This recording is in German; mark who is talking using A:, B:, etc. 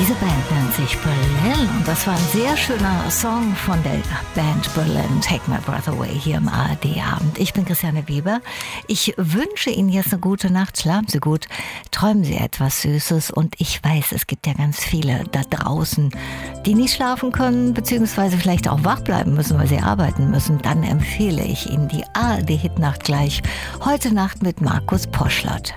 A: Diese Band nennt sich Berlin und das war ein sehr schöner Song von der Band Berlin, Take My Breath Away, hier im ARD-Abend. Ich bin Christiane Weber. Ich wünsche Ihnen jetzt eine gute Nacht. Schlafen Sie gut, träumen Sie etwas Süßes und ich weiß, es gibt ja ganz viele da draußen, die nicht schlafen können, beziehungsweise vielleicht auch wach bleiben müssen, weil sie arbeiten müssen. Dann empfehle ich Ihnen die ARD-Hitnacht gleich heute Nacht mit Markus Poschlott.